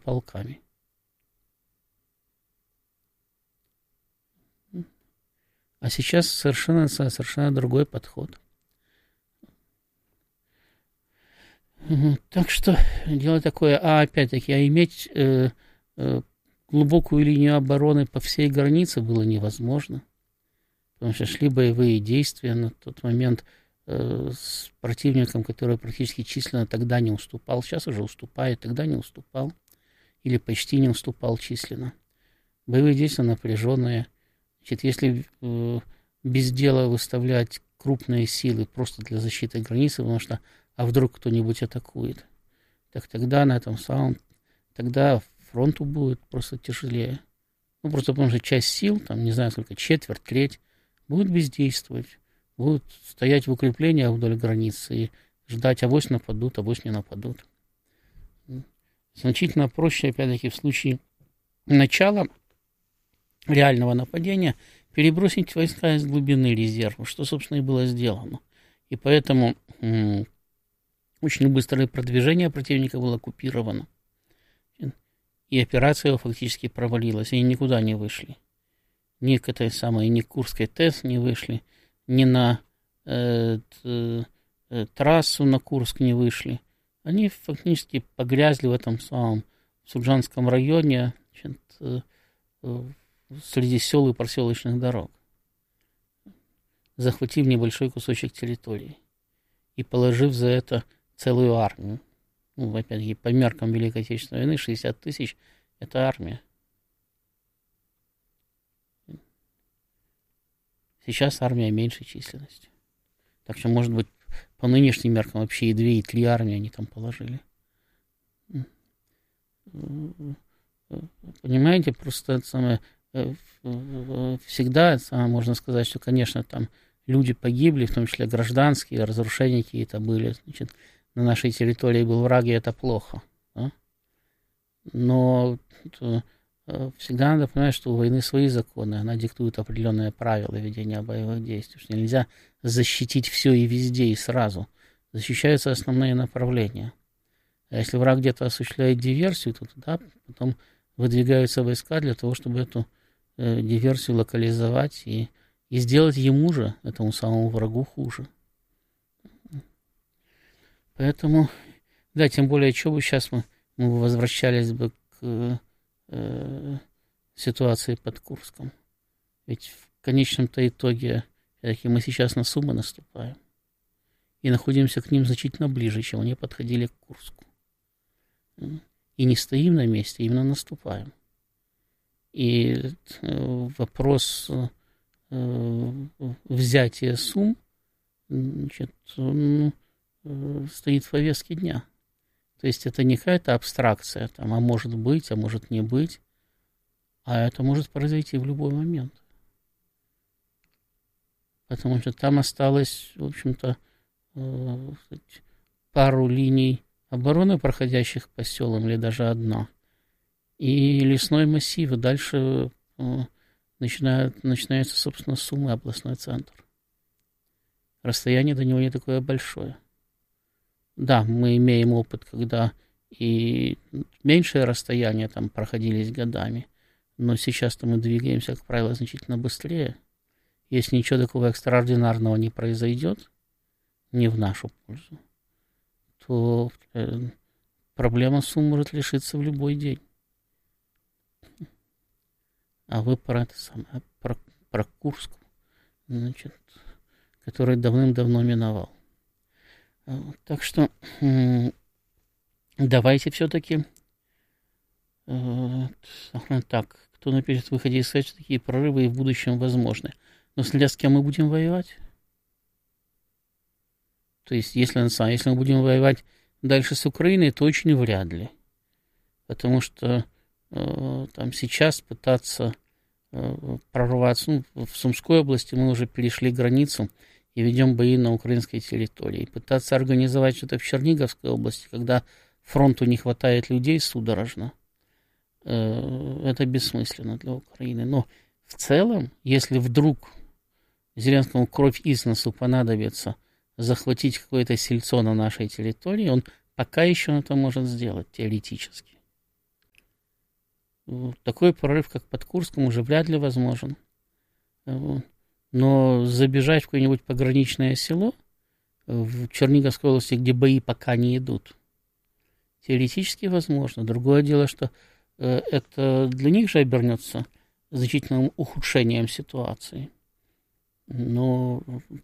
полками. А сейчас совершенно другой подход. Так что дело такое, опять-таки, иметь глубокую линию обороны по всей границе было невозможно, потому что шли боевые действия на тот момент с противником, который практически численно тогда не уступал, сейчас уже уступает, тогда не уступал, или почти не уступал численно. Боевые действия напряженные. Значит, если без дела выставлять крупные силы просто для защиты границы, потому что вдруг кто-нибудь атакует, так тогда на этом самом, тогда фронту будет просто тяжелее. Просто потому что часть сил, там, не знаю сколько, четверть, треть, будет бездействовать, будут стоять в укреплениях вдоль границы и ждать, авось нападут, авось не нападут. Значительно проще, опять-таки, в случае начала реального нападения перебросить войска из глубины резерва, что, собственно, и было сделано. И поэтому очень быстрое продвижение противника было оккупировано. И операция его фактически провалилась. Они никуда не вышли. Ни к этой самой, ни к Курской ТЭС не вышли, ни на трассу на Курск не вышли. Они фактически погрязли в этом самом Суджанском районе, среди сел и проселочных дорог, захватив небольшой кусочек территории и положив за это целую армию. Опять-таки, по меркам Великой Отечественной войны 60 тысяч – это армия. Сейчас армия меньшей численности. Так что, может быть, по нынешним меркам вообще и 2, и 3 армии они там положили. Понимаете, просто это самое, всегда можно сказать, что, конечно, там люди погибли, в том числе гражданские, разрушения какие-то были. Значит, на нашей территории был враг, и это плохо. Да? Но всегда надо понимать, что у войны свои законы, она диктует определенные правила ведения боевых действий, что нельзя защитить все и везде, и сразу. Защищаются основные направления. А если враг где-то осуществляет диверсию, то туда потом выдвигаются войска для того, чтобы эту диверсию локализовать и сделать ему же, этому самому врагу, хуже. Поэтому, да, тем более, что бы сейчас мы возвращались бы к ситуации под Курском. Ведь в конечном-то итоге мы сейчас на Сумы наступаем и находимся к ним значительно ближе, чем они подходили к Курску. И не стоим на месте, а именно наступаем. И вопрос взятия Сум, значит, стоит в повестке дня. То есть это не какая-то абстракция, там, может быть, а может не быть, а это может произойти в любой момент. Потому что там осталось, в общем-то, пару линий обороны, проходящих по селам, или даже одна, и лесной массив, и дальше начинается, собственно, Сумы, областной центр. Расстояние до него не такое большое. Да, мы имеем опыт, когда и меньшие расстояния там проходились годами, но сейчас-то мы двигаемся, как правило, значительно быстрее. Если ничего такого экстраординарного не произойдет, не в нашу пользу, то проблема Сум может решиться в любой день. А вы про Курск, значит, который давным-давно миновал. Так что давайте все-таки так, кто напишет, выходи искать, что такие прорывы и в будущем возможны. Но смотря с кем мы будем воевать. То есть, если мы будем воевать дальше с Украиной, то очень вряд ли. Потому что там сейчас пытаться прорваться, в Сумской области мы уже перешли границу и ведем бои на украинской территории. Пытаться организовать что-то в Черниговской области, когда фронту не хватает людей судорожно, это бессмысленно для Украины. Но в целом, если вдруг Зеленскому кровь из носу понадобится захватить какое-то сельцо на нашей территории, он пока еще это может сделать теоретически. такой прорыв, как под Курском, уже вряд ли возможен. Вот. Но забежать в какое-нибудь пограничное село в Черниговской области, где бои пока не идут, теоретически возможно. Другое дело, что это для них же обернется значительным ухудшением ситуации. Но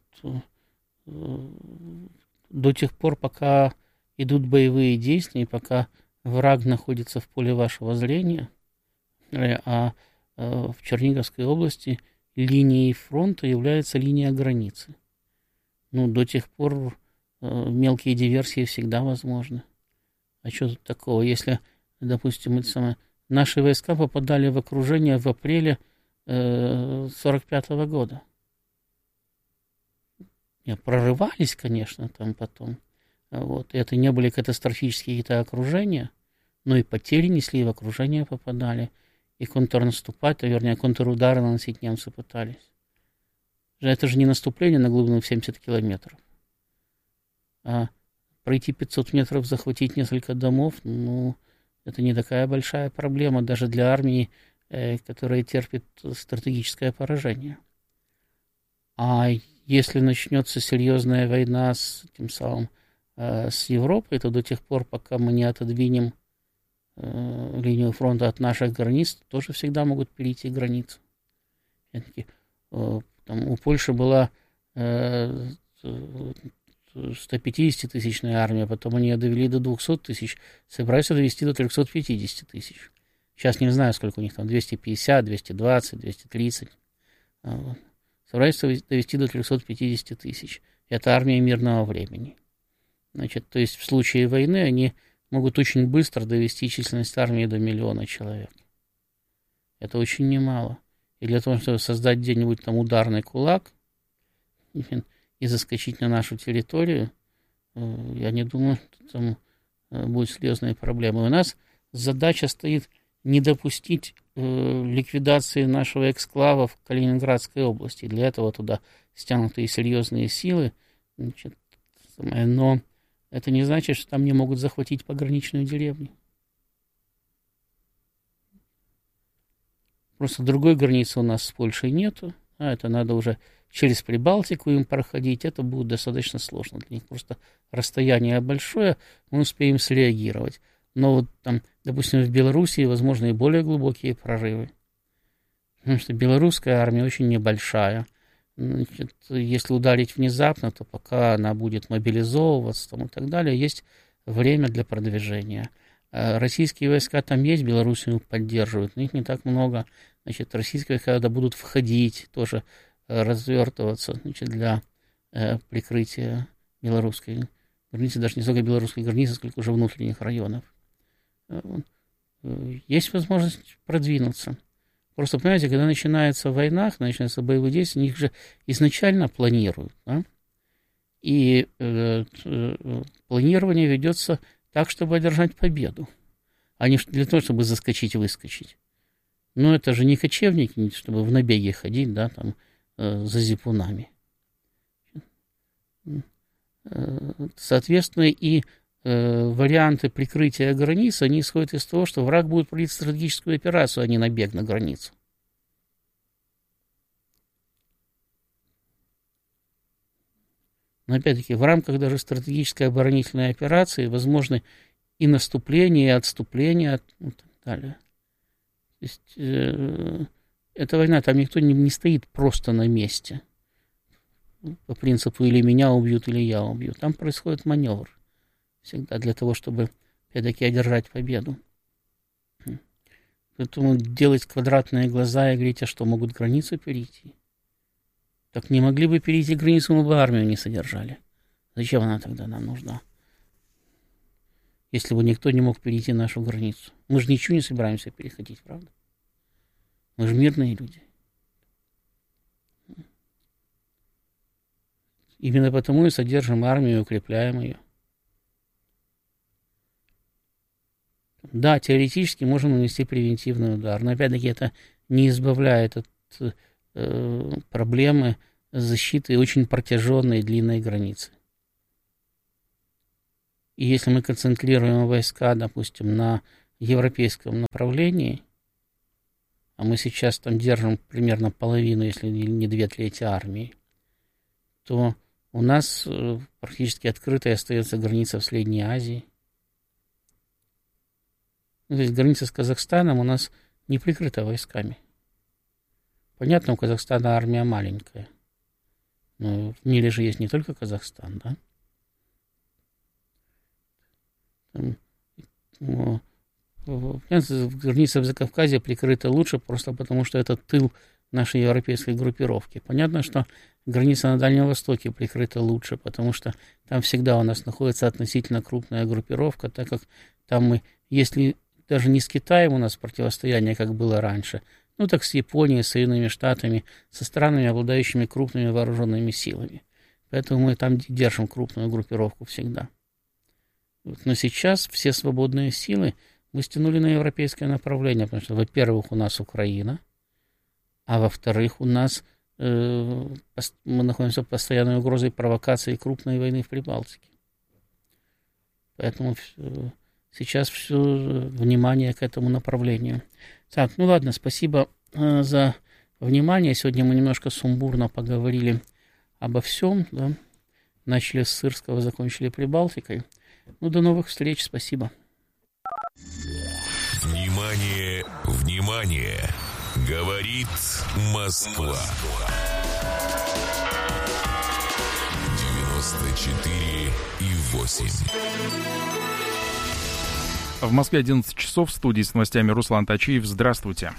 до тех пор, пока идут боевые действия, пока враг находится в поле вашего зрения, а в Черниговской области линией фронта является линия границы. До тех пор мелкие диверсии всегда возможны. А что тут такого? Если, допустим, наши войска попадали в окружение в апреле 1945 года. Прорывались, конечно, там потом. Вот. Это не были катастрофические какие-то окружения, но и потери несли, и в окружение попадали. И контрнаступать, вернее, контрудары наносить немцы пытались. Это же не наступление на глубину в 70 километров. А пройти 500 метров, захватить несколько домов, это не такая большая проблема даже для армии, которая терпит стратегическое поражение. А если начнется серьезная война с Европой, то до тех пор, пока мы не отодвинем линию фронта от наших границ, тоже всегда могут перейти границу. У Польши была 150-тысячная армия, потом они ее довели до 200 тысяч, собираются довести до 350 тысяч. Сейчас не знаю, сколько у них там, 250, 220, 230. Собираются довести до 350 тысяч. Это армия мирного времени. То есть в случае войны они могут очень быстро довести численность армии до 1 миллиона человек. Это очень немало. И для того, чтобы создать где-нибудь там ударный кулак и заскочить на нашу территорию, я не думаю, что там будут серьезные проблемы. У нас задача стоит не допустить ликвидации нашего эксклава в Калининградской области. Для этого туда стянуты серьезные силы. Но это не значит, что там не могут захватить пограничную деревню. Просто другой границы у нас с Польшей нету. Это надо уже через Прибалтику им проходить. Это будет достаточно сложно для них. Просто расстояние большое, мы успеем среагировать. Но допустим, в Белоруссии возможны и более глубокие прорывы. Потому что белорусская армия очень небольшая. Если ударить внезапно, то пока она будет мобилизовываться и так далее, есть время для продвижения. Российские войска там есть, Белоруссию поддерживают, но их не так много. Российские войска, когда будут входить, тоже развертываться для прикрытия белорусской границы, даже не столько белорусской границы, сколько уже внутренних районов. Есть возможность продвинуться. Просто, понимаете, когда начинается война, начинаются боевые действия, их же изначально планируют. Да? И планирование ведется так, чтобы одержать победу, а не для того, чтобы заскочить и выскочить. Но это же не кочевники, чтобы в набеге ходить, да, за зипунами. Соответственно, и варианты прикрытия границ, они исходят из того, что враг будет проводить стратегическую операцию, а не набег на границу. Но опять-таки, в рамках даже стратегической оборонительной операции возможны и наступление, и отступление, и так далее. То есть, эта война, там никто не стоит просто на месте. По принципу или меня убьют, или я убью. Там происходит маневр. Всегда для того, чтобы, опять-таки, одержать победу. Поэтому делать квадратные глаза и говорить, а что, могут границу перейти? Так не могли бы перейти границу, мы бы армию не содержали. Зачем она тогда нам нужна? Если бы никто не мог перейти нашу границу. Мы же ничего не собираемся переходить, правда? Мы же мирные люди. Именно потому и содержим армию и укрепляем ее. Да, теоретически можем нанести превентивный удар, но опять-таки это не избавляет от проблемы защиты очень протяженной длинной границы. И если мы концентрируем войска, допустим, на европейском направлении, а мы сейчас там держим примерно половину, если не 2/3 армии, то у нас практически открытой остается граница в Средней Азии. То есть граница с Казахстаном у нас не прикрыта войсками. Понятно, у Казахстана армия маленькая. Но в мире же есть не только Казахстан, да? Граница в Закавказье прикрыта лучше, просто потому что это тыл нашей европейской группировки. Понятно, что граница на Дальнем Востоке прикрыта лучше, потому что там всегда у нас находится относительно крупная группировка, так как там мы, если даже не с Китаем у нас противостояние, как было раньше, ну так с Японией, с Соединенными Штатами, со странами, обладающими крупными вооруженными силами. Поэтому мы там держим крупную группировку всегда. Но сейчас все свободные силы мы стянули на европейское направление, потому что, во-первых, у нас Украина, а во-вторых, у нас мы находимся под постоянной угрозой провокации крупной войны в Прибалтике. Поэтому сейчас все внимание к этому направлению. Так, ну ладно, спасибо за внимание. Сегодня мы немножко сумбурно поговорили обо всем. Да? Начали с Сырского, закончили Прибалтикой. Ну, до новых встреч, спасибо. Внимание, внимание! Говорит Москва. 94,8. В Москве 11 часов, в студии с новостями Руслан Тачиев. Здравствуйте.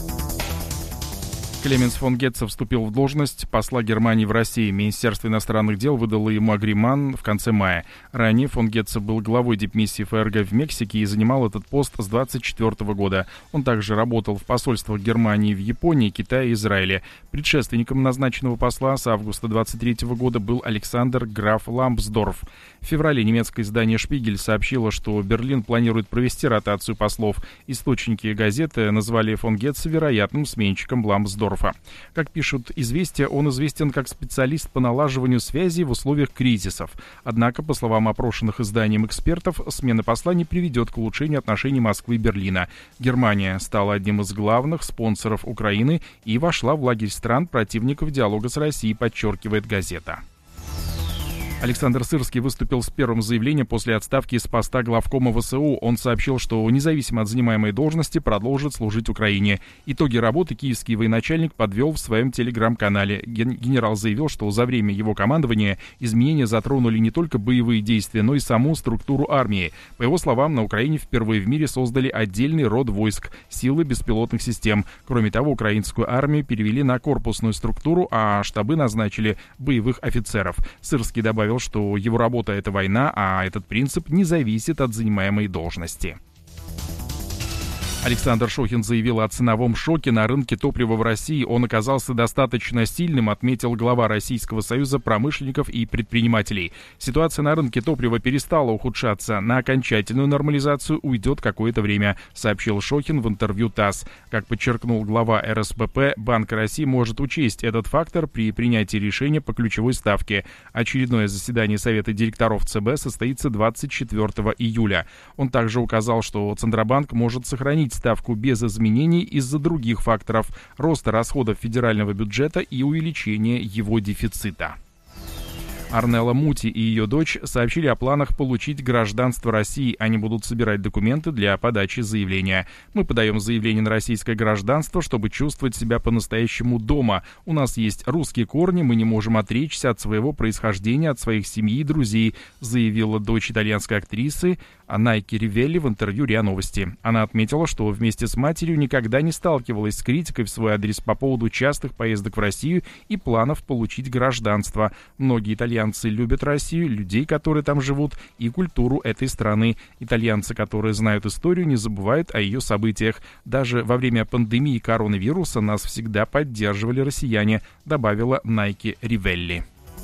Клеменс фон Гетце вступил в должность посла Германии в России. Министерство иностранных дел выдало ему агриман в конце мая. Ранее фон Гетце был главой дипмиссии ФРГ в Мексике и занимал этот пост с 1924 года. Он также работал в посольствах Германии в Японии, Китае и Израиле. Предшественником назначенного посла с августа 1923 года был Александр граф Ламсдорф. В феврале немецкое издание «Шпигель» сообщило, что Берлин планирует провести ротацию послов. Источники газеты назвали фон Гетце вероятным сменщиком Ламсдорфа. Как пишут «Известия», он известен как специалист по налаживанию связей в условиях кризисов. Однако, по словам опрошенных изданием экспертов, смена посла не приведет к улучшению отношений Москвы и Берлина. Германия стала одним из главных спонсоров Украины и вошла в лагерь стран противников диалога с Россией, подчеркивает газета. Александр Сырский выступил с первым заявлением после отставки с поста главкома ВСУ. Он сообщил, что независимо от занимаемой должности продолжит служить Украине. Итоги работы киевский военачальник подвел в своем телеграм-канале. Генерал заявил, что за время его командования изменения затронули не только боевые действия, но и саму структуру армии. По его словам, на Украине впервые в мире создали отдельный род войск – силы беспилотных систем. Кроме того, украинскую армию перевели на корпусную структуру, а штабы назначили боевых офицеров. Сырский добавил, что его работа — это война, а этот принцип не зависит от занимаемой должности. Александр Шохин заявил о ценовом шоке на рынке топлива в России. Он оказался достаточно сильным, отметил глава Российского союза промышленников и предпринимателей. Ситуация на рынке топлива перестала ухудшаться. На окончательную нормализацию уйдет какое-то время, сообщил Шохин в интервью ТАСС. Как подчеркнул глава РСПП, Банк России может учесть этот фактор при принятии решения по ключевой ставке. Очередное заседание Совета директоров ЦБ состоится 24 июля. Он также указал, что Центробанк может сохранить ставку без изменений из-за других факторов – роста расходов федерального бюджета и увеличения его дефицита. Арнелла Мути и ее дочь сообщили о планах получить гражданство России. Они будут собирать документы для подачи заявления. «Мы подаем заявление на российское гражданство, чтобы чувствовать себя по-настоящему дома. У нас есть русские корни, мы не можем отречься от своего происхождения, от своих семьи и друзей», заявила дочь итальянской актрисы Найки Ривелли в интервью РИА Новости. Она отметила, что вместе с матерью никогда не сталкивалась с критикой в свой адрес по поводу частых поездок в Россию и планов получить гражданство. Многие итальянцы любят Россию, людей, которые там живут, и культуру этой страны. Итальянцы, которые знают историю, не забывают о ее событиях. Даже во время пандемии коронавируса нас всегда поддерживали россияне, добавила Найки Ривелли.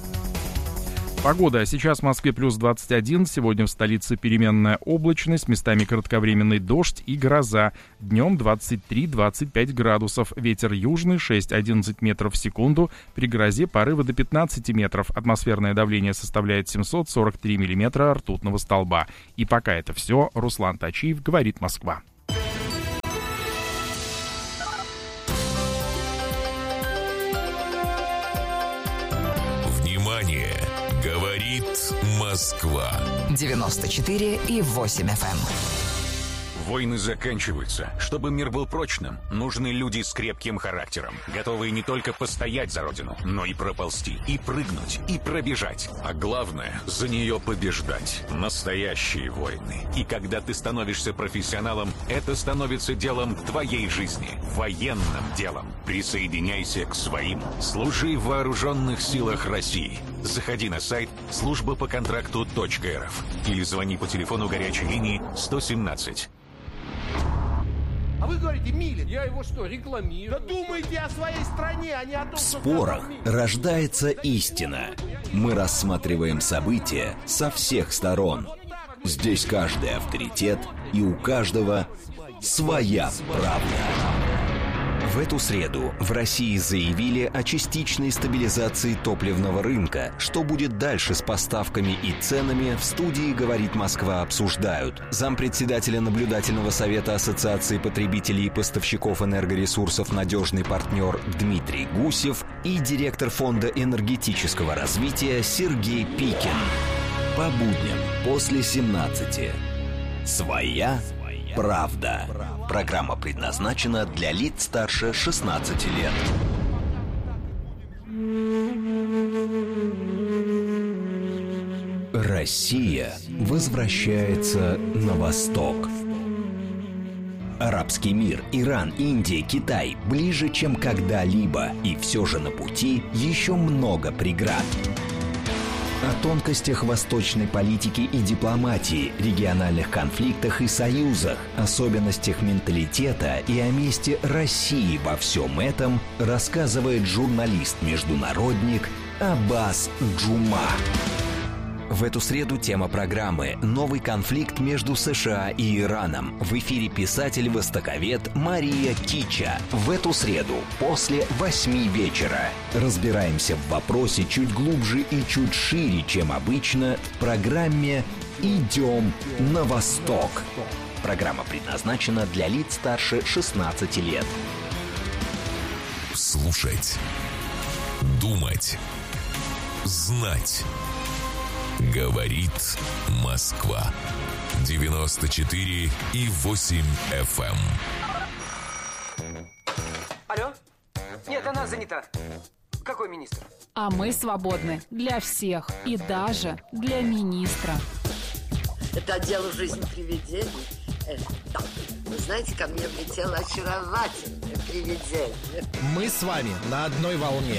Погода. Сейчас в Москве плюс 21, сегодня в столице переменная облачность, местами кратковременный дождь и гроза. Днем 23-25 градусов, ветер южный 6-11 метров в секунду, при грозе порывы до 15 метров, атмосферное давление составляет 743 миллиметра ртутного столба. И пока это все, Руслан Тачиев, говорит Москва. Москва. 94,8 FM. Войны заканчиваются. Чтобы мир был прочным, нужны люди с крепким характером, готовые не только постоять за родину, но и проползти, и прыгнуть, и пробежать. А главное, за нее побеждать. Настоящие войны. И когда ты становишься профессионалом, это становится делом твоей жизни. Военным делом. Присоединяйся к своим. Служи в вооруженных силах России. Заходи на сайт службапоконтракту.рф или звони по телефону горячей линии 117. А вы говорите, Милин. Я его что, рекламирую? Да думайте о своей стране, а не о том, В что... спорах рождается истина. Мы рассматриваем события со всех сторон. Здесь каждый авторитет, и у каждого своя правда. В эту среду в России заявили о частичной стабилизации топливного рынка. Что будет дальше с поставками и ценами, в студии «Говорит Москва» обсуждают зампредседателя наблюдательного совета Ассоциации потребителей и поставщиков энергоресурсов «Надежный партнер» Дмитрий Гусев и директор Фонда энергетического развития Сергей Пикин. По будням после 17. Своя правда. Программа предназначена для лиц старше 16 лет. Россия возвращается на восток. Арабский мир, Иран, Индия, Китай ближе, чем когда-либо. И все же на пути еще много преград. О тонкостях восточной политики и дипломатии, региональных конфликтах и союзах, особенностях менталитета и о месте России во всем этом рассказывает журналист-международник Аббас Джума. В эту среду тема программы «Новый конфликт между США и Ираном». В эфире писатель-востоковед Мария Кича. В эту среду после 8 вечера разбираемся в вопросе чуть глубже и чуть шире, чем обычно, в программе «Идем на восток». Программа предназначена для лиц старше 16 лет. Слушать. Думать. Знать. Говорит Москва. 94,8 FM. Алло? Нет, она занята. Какой министр? А мы свободны для всех и даже для министра. Это дело жизни привидений. Да. Вы знаете, ко мне влетело очаровательное привидение. Мы с вами на одной волне.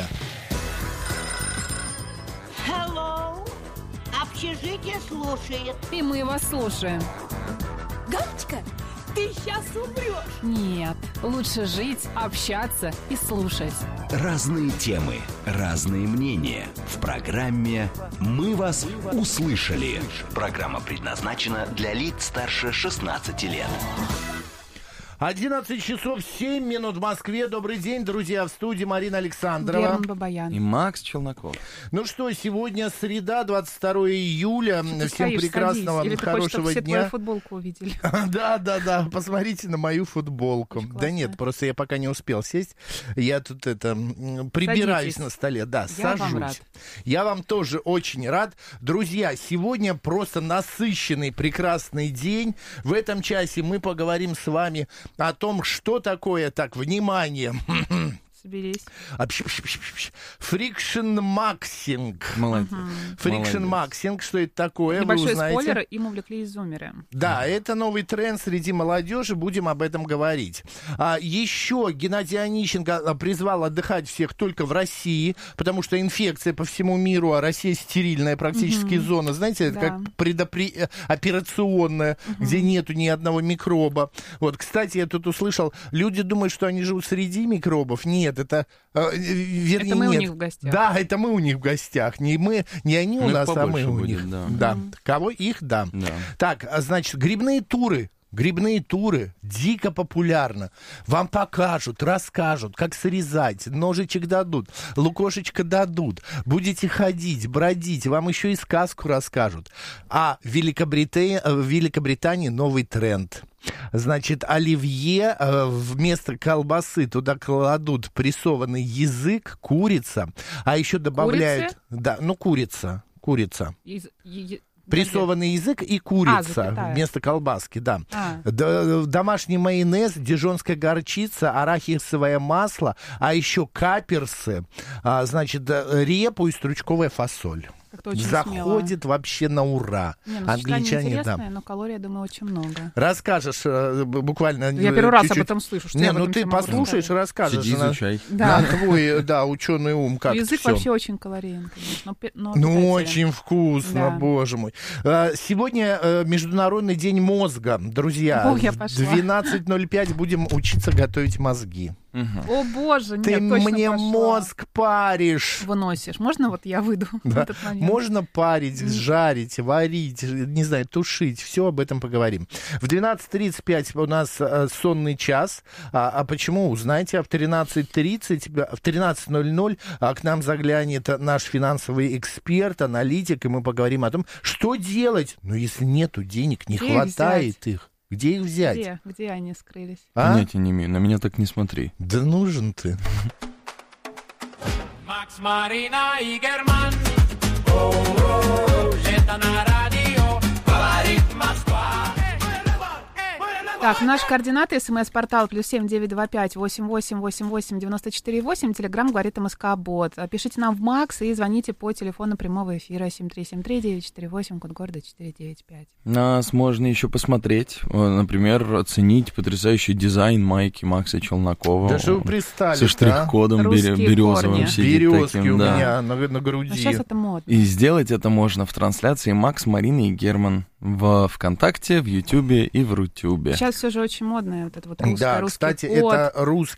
Hello. Общежитие слушает. И мы вас слушаем. Галочка, ты сейчас умрешь. Нет, лучше жить, общаться и слушать. Разные темы, разные мнения. В программе «Мы вас услышали». Программа предназначена для лиц старше 16 лет. 11 часов 7 минут в Москве. Добрый день, друзья. В студии Марина Александрова. Герман Бабаян. И Макс Челноков. Ну что, сегодня среда, 22 июля. Ты Всем стоишь, прекрасного, садись. Или ты хочешь, чтобы хорошего все дня. твою футболку увидели? Да. Посмотрите на мою футболку. Очень Да классная. нет, просто я пока не успел сесть. Я тут прибираюсь Садитесь. на столе. Да, Я вам сажусь. рад. Я вам тоже очень рад. Друзья, сегодня просто насыщенный, прекрасный день. В этом часе мы поговорим с вами о том, что такое, так, внимание, Соберись. Friction Maxing. Молодец. Friction Maxing, что это такое, вы Небольшой узнаете. спойлер, им увлеклись зумеры. Да, это новый тренд среди молодежи, будем об этом говорить. Еще Геннадий Онищенко призвал отдыхать всех только в России, потому что инфекция по всему миру, а Россия стерильная практически зона, знаете, это Да. как операционная, где нету ни одного микроба. Вот, кстати, я тут услышал, люди думают, что они живут среди микробов. Нет, это, вернее, Это мы у нет. них в гостях. Да, это мы у них в гостях. Не мы, не они у Ну, их нас, а мы побольше у будет, них. да. Да. Кого? Их, да. Да. Так, значит, грибные туры дико популярны. Вам покажут, расскажут, как срезать, ножичек дадут, лукошечко дадут. Будете ходить, бродить, вам еще и сказку расскажут. А в Великобритании новый тренд. Значит, оливье вместо колбасы туда кладут прессованный язык, курица, а еще добавляют... Курицы? Да, ну, курица. курица. Прессованный язык и курица вместо колбаски, да. Домашний майонез, дижонская горчица, арахисовое масло, а еще каперсы, значит, репу и стручковая фасоль. Заходит смело. Вообще на ура. Англичане, интересное, но калорий, я думаю, очень много. Расскажешь буквально. Я первый раз об этом слышу. Что ну ты послушаешь, расскажешь. Сиди, изучай. На твой, ученый ум как-то. Язык всё. вообще очень калорийный, конечно. Ну, очень вкусно, боже мой. Сегодня Международный день мозга, друзья. 12:05 будем учиться готовить мозги. О боже, нет, ты точно мне пошла. мозг паришь. Выносишь. Можно вот я выйду в этот момент? Можно парить, жарить, варить, не знаю, тушить. Все об этом поговорим. В 12:35 у нас сонный час. А почему? Узнаете. В 13:00 к нам заглянет наш финансовый эксперт, аналитик, и мы поговорим о том, что делать. Но если нету денег, не хватает их. Где их взять? Где они скрылись? Понятия не имею, на меня так не смотри. Да нужен ты. Макс, Марина и Герман. Это на радио говорит Москва. Так, наши координаты. СМС-портал +7 925 88 88 94 8. Телеграм говорит МСК-бот. Пишите нам в МАКС и звоните по телефону прямого эфира 7373-948, код города 495. Нас можно еще посмотреть. Например, оценить потрясающий дизайн майки Макса Челнокова. Да что вы пристали, со штрих-кодом березовым. Березки таким, у да. меня на груди. А сейчас это модно. И сделать это можно в трансляции Макс, Марина и Герман в ВКонтакте, в Ютубе и в Рутюбе. Сейчас все же очень модное вот это вот русское. Да, русский кстати, код. это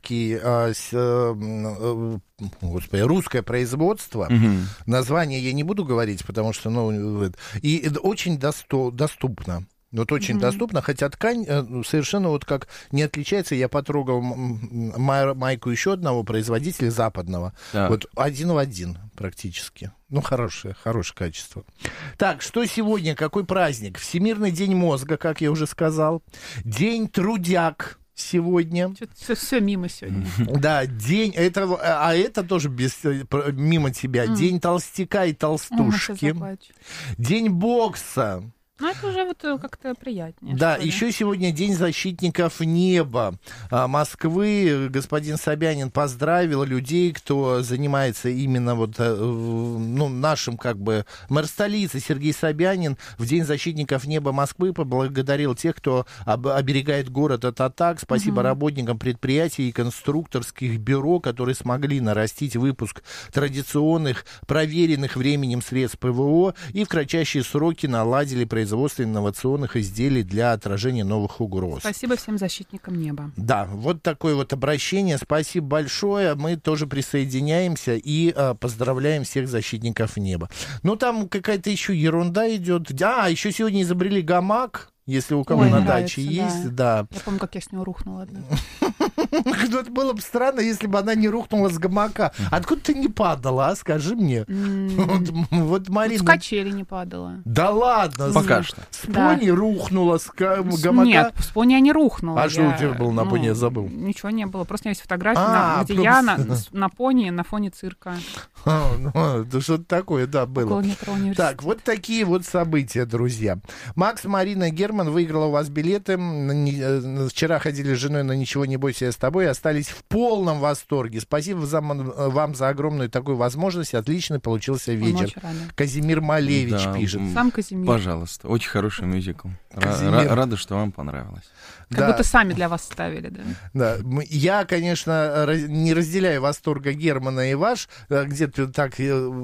русское производство. Название я не буду говорить, потому что, и очень доступно. Вот очень доступно, хотя ткань совершенно вот как не отличается. Я потрогал майку еще одного производителя западного. Так. Вот один в один практически. Хорошее качество. Так, что сегодня? Какой праздник? Всемирный день мозга, как я уже сказал. День трудяг. Сегодня. Все мимо сегодня. Да, это тоже мимо тебя. День толстяка и толстушки. День бокса. Ну, это уже вот как-то приятнее. Да, еще сегодня День защитников неба Москвы. Господин Собянин поздравил людей, кто занимается именно нашим мэр столицы Сергей Собянин в День защитников неба Москвы поблагодарил тех, кто оберегает город от атак. Спасибо работникам предприятий и конструкторских бюро, которые смогли нарастить выпуск традиционных, проверенных временем средств ПВО и в кратчайшие сроки наладили производство инновационных изделий для отражения новых угроз. Спасибо всем защитникам неба. Да, вот такое вот обращение. Спасибо большое. Мы тоже присоединяемся и поздравляем всех защитников неба. Там какая-то еще ерунда идет. Еще сегодня изобрели гамак. Если у кого на даче есть, да. Я помню, как я с него рухнула. Это было бы странно, если бы она не рухнула с гамака. Откуда ты не падала, скажи мне? Вот Марина... С качели не падала. Да ладно. Пока что. С пони рухнула, с гамака? Нет, с пони я не рухнула. А что у тебя было на пони, я забыл? Ничего не было. Просто у меня есть фотография, где я на пони на фоне цирка. Это что-то такое, да, было. Так, вот такие вот события, друзья. Макс, Марина, Герман выиграла у вас билеты. Вчера ходили с женой на «Ничего не бойся, я с тобой», и остались в полном восторге. Спасибо вам за огромную такую возможность. Отлично получился вечер. Казимир Малевич пишет. Сам Казимир. Пожалуйста, очень хороший мюзикл. Рада, что вам понравилось. Как будто сами для вас ставили, да? Да. Я, конечно, не разделяю восторга Германа и ваш, где-то так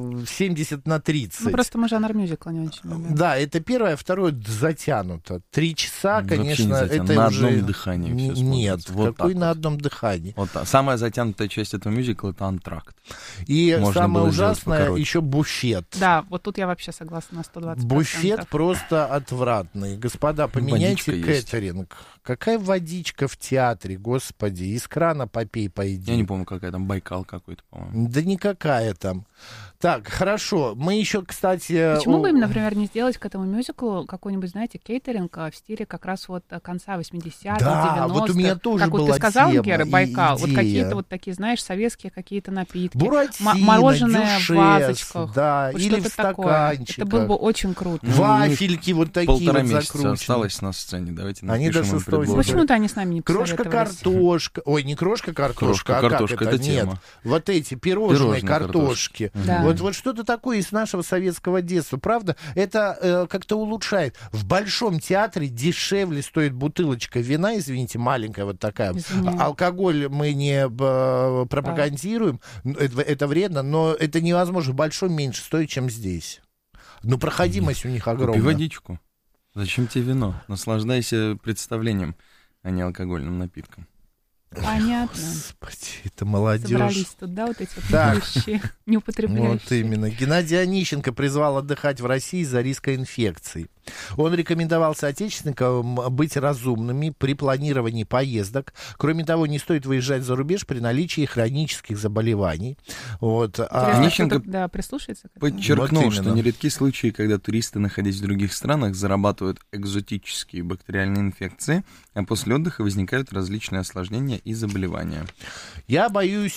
70/30. Просто мы жанр мюзикла не очень любим. Да, это первое, второе затянуто. 3 часа, конечно, это на уже... одном дыхании все Нет, вот какой на одном дыхании? Вот так. Самая затянутая часть этого мюзикла — это антракт. И самое ужасное еще буфет. Да, вот тут я вообще согласна на 120%. Буфет просто отвратный. Господа, поменяйте кэтеринг. Какая водичка в театре, господи, из крана попей, пойди. Я не помню, какая там, Байкал какой-то, по-моему. Да никакая там. Так, хорошо. Мы еще, кстати... Почему бы им, например, не сделать к этому мюзиклу какой-нибудь, знаете, кейтеринг в стиле как раз вот конца 80-х, да, 90-х? вот у меня тоже как была вот ты сказал, тема, Гера, Байкал, идея. вот какие-то вот такие, знаешь, советские какие-то напитки. Буратино, мороженое в дюшес, вазочках. да, вот или в Это стаканчиках. было бы очень круто. Вафельки вот такие 1,5 вот месяца закрученные. осталось на сцене, давайте Они до напишем им 6 предложим. Почему-то они с нами не Крошка-картошка. Ой, не крошка-картошка, Крошка-картошка, это нет. тема. Вот эти пирожные Пирожные картошки. Да. Вот что-то такое из нашего советского детства. Правда, это как-то улучшает. В Большом театре дешевле стоит бутылочка вина, извините, маленькая вот такая. Извиняюсь. Алкоголь мы не пропагандируем, это вредно, но это невозможно. В Большом меньше стоит, чем здесь. Но проходимость у них огромная. Купи водичку. Зачем тебе вино? Наслаждайся представлением, а не алкогольным напитком. Понятно. Господи, это молодежь. Собрались тут, да, вот эти вот Так. пьющие, не употребляющие. Вот именно. Геннадий Онищенко призвал отдыхать в России из-за риска инфекций. Он рекомендовал соотечественникам быть разумными при планировании поездок. Кроме того, не стоит выезжать за рубеж при наличии хронических заболеваний. Вот. Онищенко да, прислушается к этому. подчеркнул, Вот что именно. нередки случаи, когда туристы, находясь в других странах, зарабатывают экзотические бактериальные инфекции, а после отдыха возникают различные осложнения и заболевания. Я боюсь,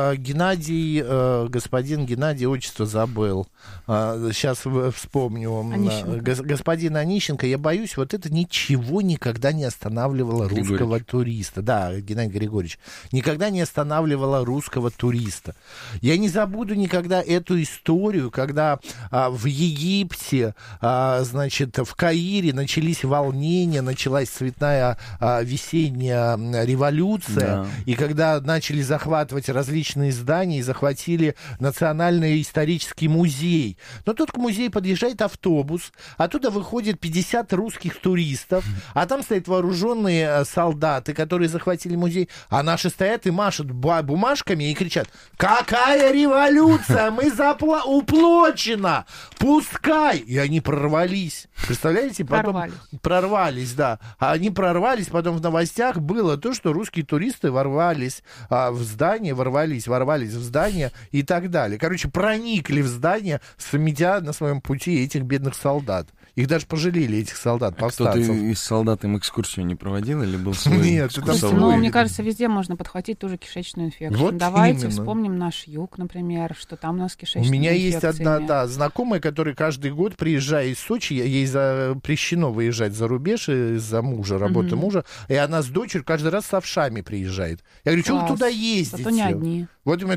Геннадий, господин Геннадий, отчество забыл. Сейчас вспомню. Онищенко. Господин Онищенко, я боюсь, вот это ничего никогда не останавливало русского туриста. Да, Геннадий Григорьевич. Никогда не останавливало русского туриста. Я не забуду никогда эту историю, когда в Египте, значит, в Каире начались волнения, началась цветная весенняя революция, Да. и когда начали захватывать различные здания и захватили Национальный исторический музей. Но тут к музею подъезжает автобус, оттуда выходит 50 русских туристов, а там стоят вооруженные солдаты, которые захватили музей, а наши стоят и машут бумажками и кричат: «Какая революция? Мы уплочено! Пускай!» И они прорвались. Представляете? Потом прорвались, да. А они прорвались, потом в новостях было то, что русские туристы ворвались в здание, ворвались в здание и так далее. Короче, проникли в здание, сметя на своем пути этих бедных солдат. Их даже пожалели, этих солдат, повстанцев. Кто-то из солдат им экскурсию не проводил или был свой? Нет, Слушайте, ну, мне кажется, везде можно подхватить ту же кишечную инфекцию. Вот Давайте именно. вспомним наш юг, например, что там у нас кишечная У меня инфекция. есть одна, знакомая, которая каждый год, приезжая из Сочи, ей запрещено выезжать за рубеж из-за мужа, работы мужа, и она с дочерью каждый раз с овшами приезжает. Я говорю, что вы туда ездите? Зато не одни. Вот именно,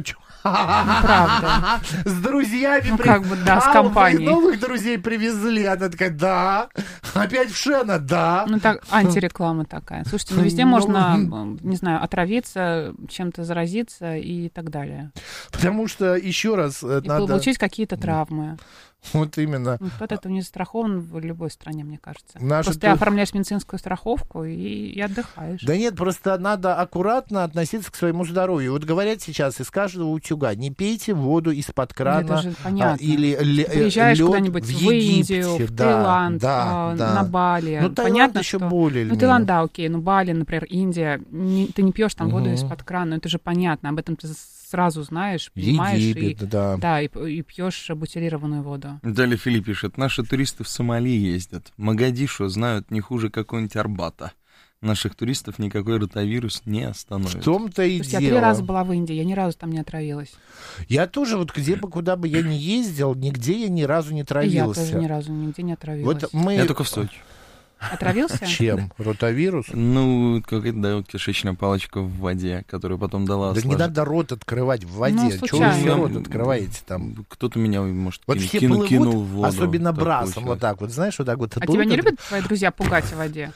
Правда. с друзьями. Ну, как бы, да, с компанией. Вы новых друзей привезли? Она такая, да. Опять в Шена, да. Ну, так, антиреклама такая. Слушайте, ну, везде можно, не знаю, отравиться, чем-то заразиться и так далее. Потому что, еще раз, И надо... получить какие-то травмы. Вот именно. Вот от этого не застрахован в любой стране, мне кажется. Наши Просто ты оформляешь медицинскую страховку и отдыхаешь. Да нет, просто надо аккуратно относиться к своему здоровью. Вот говорят сейчас из каждого утюга: не пейте воду из-под крана. Это же понятно. Или приезжаешь лёд куда-нибудь в Египте, Индию, в да, Таиланд, да. на Бали. Ну, Таиланд понятно, еще что... более или Ну, Таиланд, да, окей. Ну, Бали, например, Индия. Ты не пьешь там воду из-под крана. Это же понятно. Об этом ты сразу знаешь, понимаешь. Египет, да. И пьешь бутилированную воду. Далее Филипп пишет: наши туристы в Сомали ездят. Могадишо знают не хуже какого-нибудь Арбата. Наших туристов никакой ротавирус не остановит. В том-то и Слушайте, дело. я 3 раза была в Индии, я ни разу там не отравилась. Я тоже, вот куда бы я ни ездил, нигде я ни разу не И я травился. тоже ни разу нигде не отравилась. Вот мы... Я только в Сочи. Отравился? Чем? Ротавирус? Ну, какая-то, да, кишечная палочка в воде, которая потом дала... Да не надо рот открывать в воде. Ну, Чего вы себе случайно. рот открываете там? Кто-то меня, может, Вот все кинул плывут, в воду. особенно Так брасом, получилось. вот так вот, знаешь, вот так вот. А тебя не любят твои друзья пугать в воде?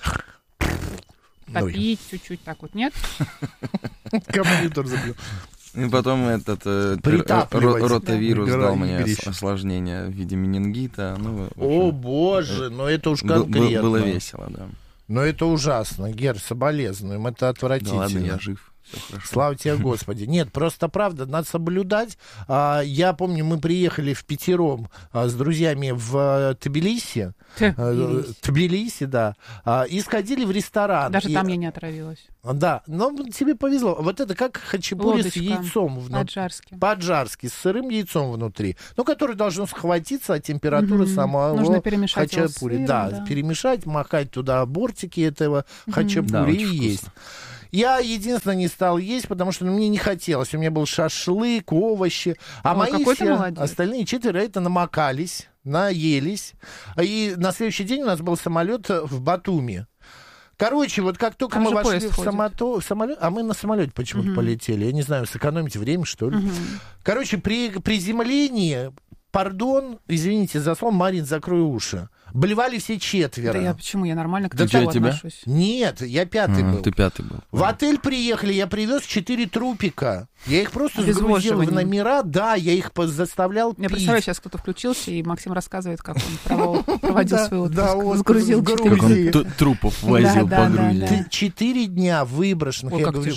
Попить чуть-чуть так вот, нет? Компьютер забил. И потом этот Притапливать. ротавирус Да, дал мне Игорь. осложнение в виде менингита. Ну, в О, общем, боже, но это уж конкретно. было весело, да. Но это ужасно, Гер, соболезнуем, это Да отвратительно. ладно, я жив. Слава тебе, Господи. Нет, просто правда, надо соблюдать. Я помню, мы приехали впятером с друзьями в Тбилиси. Тбилиси, да. И сходили в ресторан. Даже там я не отравилась. Да, но тебе повезло. Вот это как хачапури с яйцом внутри. По-аджарски, с сырым яйцом внутри. Ну, который должен схватиться от температуры самого Нужно перемешать хачапури. сыром, да, перемешать, макать туда бортики этого хачапури и есть. Я единственное не стал есть, потому что мне не хотелось. У меня был шашлык, овощи. А мои все остальные 4 это намокались, наелись. И на следующий день у нас был самолет в Батуми. Короче, вот как только мы вошли в самолет, а мы на самолете почему-то полетели. Я не знаю, сэкономить время, что ли. Короче, при приземлении, пардон, извините за слово, Марин, закрой уши. Блевали все 4. Да я почему? Я нормально к этому отношусь. Нет, я 5-й был. Ты 5-й был. В отель приехали, я привез 4 трупика. Я их просто сгрузил в номера, да, я их заставлял пить. Я представляю, сейчас кто-то включился, и Максим рассказывает, как он проводил свой отпуск. Сгрузил 4 трупов возил по Грузии. 4 дня выброшенных. Я говорю,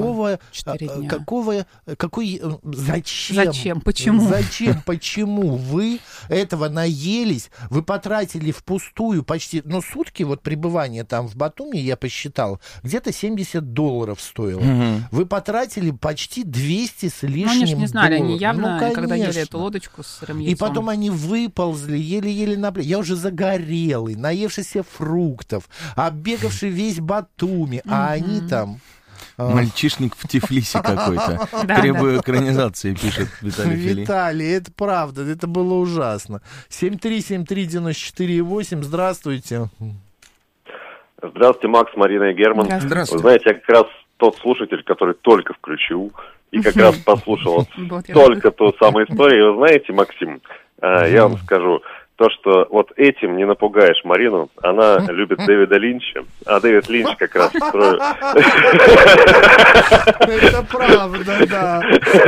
зачем? Почему? Зачем? Почему вы этого наелись? Вы потратили впустую почти, сутки вот пребывания там в Батуми, я посчитал, где-то $70 стоило. Вы потратили почти 200 с лишним они же не знали, долларов. они явно, когда ели эту лодочку с сырым яйцом. И потом они выползли, еле-еле я уже загорелый, наевшийся фруктов, оббегавший весь Батуми, а они там... Мальчишник в Тифлисе какой-то. Требую экранизации, пишет Виталий Фили. Виталий, это правда, это было ужасно. 7373948, здравствуйте. Здравствуйте, Макс, Марина и Герман. Здравствуйте. Вы знаете, я как раз тот слушатель, который только включил и как раз послушал только ту самую историю. Вы знаете, Максим, я вам скажу, то, что вот этим не напугаешь Марину, она любит Дэвида Линча, а Дэвид Линч как раз строит... Это правда, да.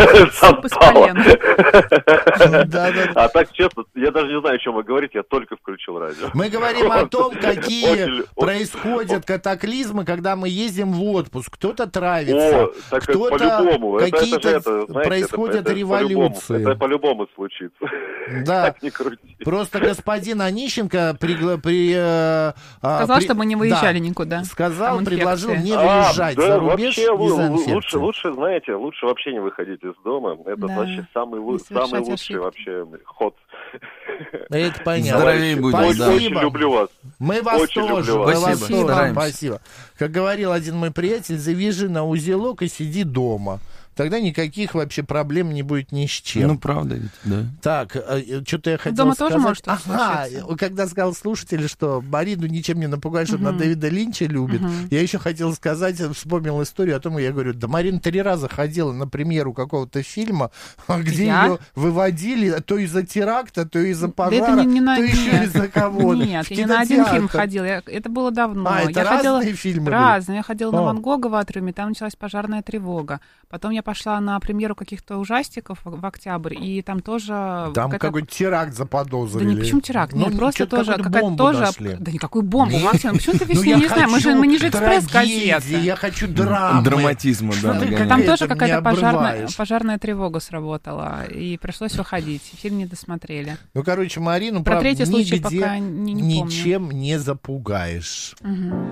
А так, честно, я даже не знаю, о чем вы говорите, я только включил радио. Мы говорим о том, какие происходят катаклизмы, когда мы ездим в отпуск. Кто-то травится, кто-то какие-то происходят революции. Это по-любому случится. Да, просто господин Онищенко сказал, чтобы не выезжали никуда. Сказал, предложил не выезжать за рубеж из-за инфекции. Лучше, знаете, лучше вообще не выходить из дома. Это вообще самый лучший вообще ход. Это понятно. Здоровее будет. Очень люблю вас. Мы вас тоже. Спасибо. Как говорил один мой приятель, завяжи на узелок и сиди дома. Тогда никаких вообще проблем не будет ни с чем. Ну, правда ведь, да. Так, что-то я хотел дома сказать. Тоже может случиться. Когда сказал слушатель, что Марину ничем не напугаешь, что она Дэвида Линча любит, я еще хотел сказать, вспомнил историю о том, я говорю, да Марина 3 раза ходила на премьеру какого-то фильма, где ее выводили то из-за теракта, то из-за пожара, то еще из-за кого-то. Нет, я не на один фильм ходила, это было давно. Это разные фильмы? Разные. Я ходила на Ван Гога в Атриуме, там началась пожарная тревога. Потом я пошла на премьеру каких-то ужастиков в октябрь, и там тоже... Там какой-то теракт заподозрили. Да не почему теракт, нет, просто тоже какая-то тоже... Нашли. Да никакую бомбу, Максим, почему ты вечно не знаешь? Мы не же экспресс-газета. Я хочу драмы. Драматизма, да. Там тоже какая-то пожарная тревога сработала, и пришлось выходить. Фильм не досмотрели. Ну, короче, Марину, про правда, третий случай пока не помню. Ничем не запугаешь.